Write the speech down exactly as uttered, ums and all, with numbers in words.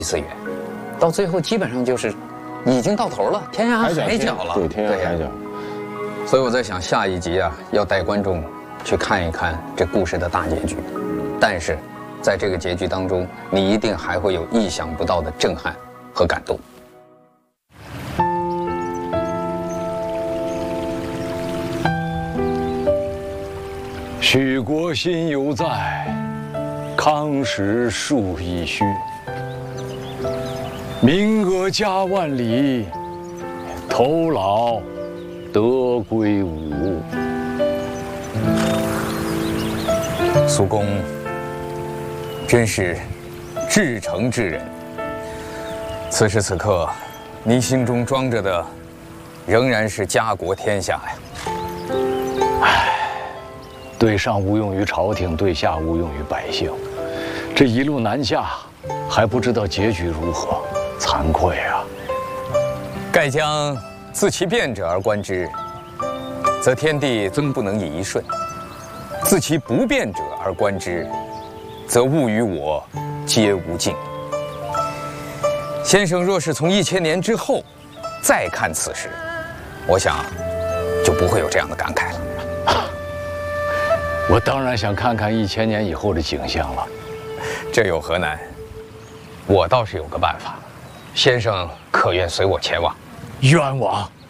次元，到最后基本上就是已经到头了，天涯海角了。 对，天涯海角。 所以我在想，下一集啊，要带观众去看一看这故事的大结局。但是，在这个结局当中，你一定还会有意想不到的震撼和感动。 许国新犹在，康时树已虚。名额家万里，头老得归伍。 苏公真是至诚之人。此时此刻，你心中装着的仍然是家国天下呀。 唉，对上无用于朝廷，对下无用于百姓。这一路南下，还不知道结局如何，惭愧啊！ 盖将自其变者而观之，则天地曾不能以一瞬；自其不变者而观之，则物与我皆无尽。先生若是从一千年之后再看此时，我想就不会有这样的感慨了。 我当然想看看一千年以后的景象了。 这有何难？我倒是有个办法，先生可愿随我前往？ 冤枉！